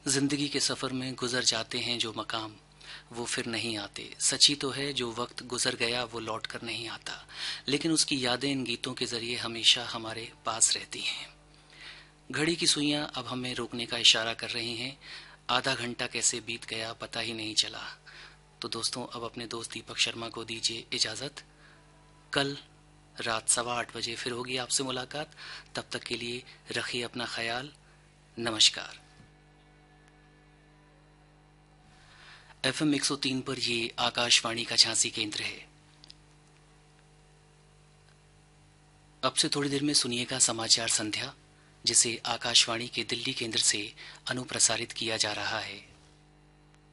जिंदगी के सफर में गुजर जाते हैं जो मकाम, वो फिर नहीं आते। सच्ची तो है जो वक्त गुजर गया वो लौट कर नहीं आता, लेकिन उसकी यादें इन गीतों के जरिए हमेशा हमारे पास रहती हैं। घड़ी की सुइयां अब हमें रोकने का इशारा कर रही हैं। आधा घंटा कैसे बीत गया पता ही नहीं चला। तो दोस्तों, अब अपने दोस्त दीपक शर्मा को दीजिए इजाजत। कल रात 8:15 फिर होगी आपसे मुलाकात। तब तक के लिए रखिए अपना ख्याल। नमस्कार। FM 103 पर ये आकाशवाणी का झांसी केंद्र है। अब से थोड़ी देर में सुनिएगा समाचार संध्या, जिसे आकाशवाणी के दिल्ली केंद्र से अनुप्रसारित किया जा रहा है।